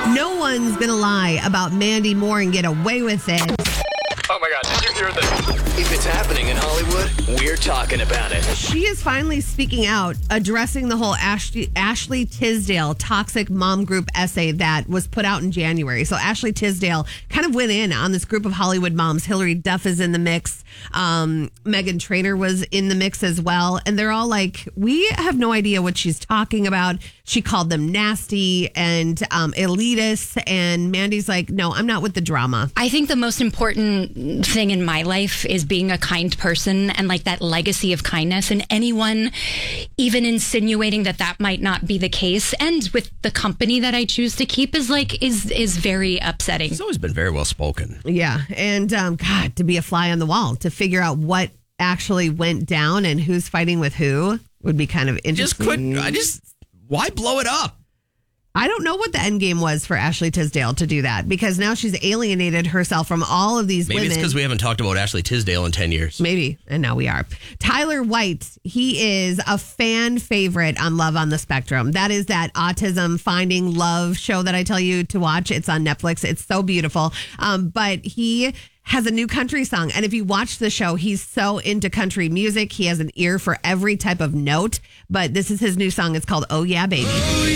No one's going to lie about Mandy Moore and get away with it. Oh my God, did you hear this? If it's happening in Hollywood, we're talking about it. She is finally speaking out, addressing the whole Ashley Tisdale toxic mom group essay that was put out in January. So Ashley Tisdale kind of went in on this group of Hollywood moms. Hilary Duff is in the mix. Meghan Trainor was in the mix as well. And they're all like, we have no idea what she's talking about. She called them nasty and elitist. And Mandy's like, no, I'm not with the drama. I think the most important thing in my life is being a kind person and like that legacy of kindness. And anyone even insinuating that might not be the case, and with the company that I choose to keep, is very upsetting. He's always been very well spoken. Yeah. And God, to be a fly on the wall, to figure out what actually went down and who's fighting with who would be kind of interesting. Why blow it up? I don't know what the end game was for Ashley Tisdale to do that, because now she's alienated herself from all of these women. Maybe it's because we haven't talked about Ashley Tisdale in 10 years. Maybe. And now we are. Tyler White, he is a fan favorite on Love on the Spectrum. That is that autism finding love show that I tell you to watch. It's on Netflix. It's so beautiful. But he has a new country song. And if you watch the show, he's so into country music. He has an ear for every type of note. But this is his new song. It's called Oh Yeah, Baby. Oh,